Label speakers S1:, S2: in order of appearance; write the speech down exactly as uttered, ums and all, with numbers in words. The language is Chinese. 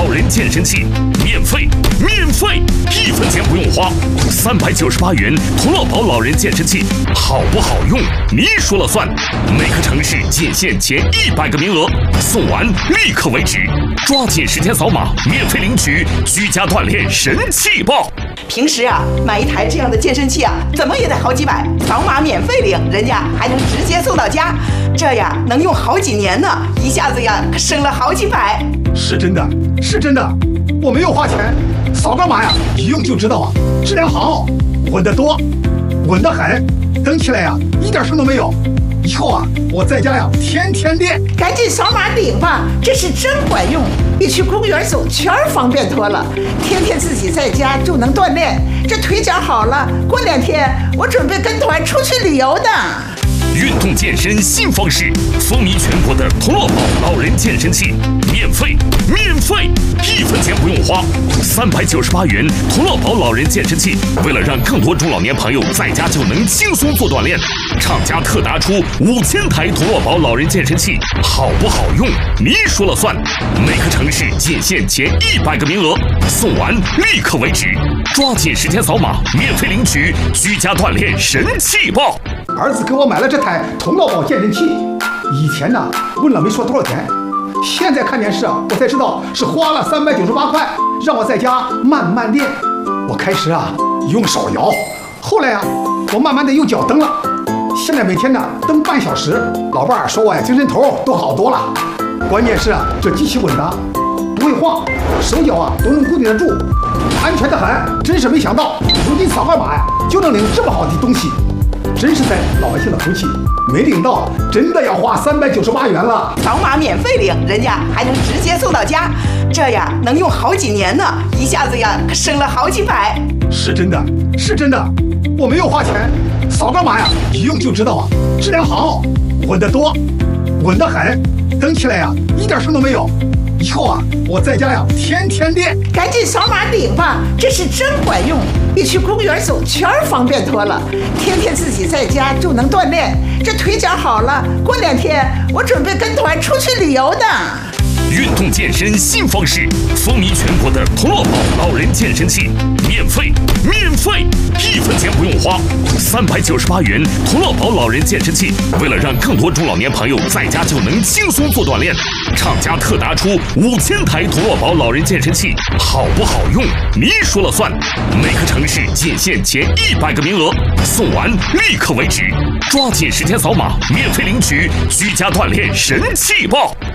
S1: 老人健身器，免费，免费，一分钱不用花，三百九十八元童乐宝老人健身器，好不好用你说了算。每个城市仅限前一百个名额，送完立刻为止，抓紧时间扫码，免费领取居家锻炼神器包。
S2: 平时啊，买一台这样的健身器啊，怎么也得好几百，扫码免费领，人家还能直接送到家，这呀能用好几年呢，一下子呀省了好几百。
S3: 是真的，是真的，我没有花钱，扫个码呀，一用就知道啊，质量好，稳得多，稳得很，蹬起来呀一点声都没有。以后啊，我在家呀天天练。
S2: 赶紧扫码领吧，这是真管用，比去公园走圈方便多了。天天自己在家就能锻炼，这腿脚好了，过两天我准备跟团出去旅游的。
S1: 运动健身新方式，风靡全国的童乐宝老人健身器，免费，免费，一分钱不用花，三百九十八元童乐宝老人健身器。为了让更多中老年朋友在家就能轻松做锻炼，厂家特打出五千台童乐宝老人健身器，好不好用你说了算。每个城市仅限前一百个名额，送完立刻为止，抓紧时间扫码，免费领取居家锻炼神器包。
S3: 儿子给我买了这台童乐宝健身器，以前呢问了没说多少钱，现在看电视啊，我才知道是花了三百九十八块，让我在家慢慢练。我开始啊用手摇，后来啊我慢慢的用脚蹬了，现在每天呢蹬半小时。老伴儿说我呀精神头都好多了，关键是啊这机器稳当，不会晃，手脚啊都能固定得住，安全的很。真是没想到，如今扫个码呀就能领这么好的东西。真是在老百姓的福气，没领到真的要花三百九十八元了。
S2: 扫码免费领，人家还能直接送到家，这呀能用好几年呢，一下子呀省了好几百。
S3: 是真的，是真的，我没有花钱，扫个码呀，一用就知道啊，质量好，稳得多，稳得很，蹬起来呀一点声都没有。以后啊，我在家呀天天练。
S2: 赶紧扫码领吧，这是真管用，比去公园走圈方便多了。天天自己在家就能锻炼，这腿脚好了，过两天我准备跟团出去旅游的。
S1: 运动健身新方式，风靡全国的童乐宝老人健身器，免费，免费，一分钱不用花，三百九十八元童乐宝老人健身器。为了让更多中老年朋友在家就能轻松做锻炼，厂家特打出五千台童乐宝老人健身器，好不好用你说了算。每个城市仅限前一百个名额，送完立刻为止，抓紧时间扫码，免费领取居家锻炼神器包。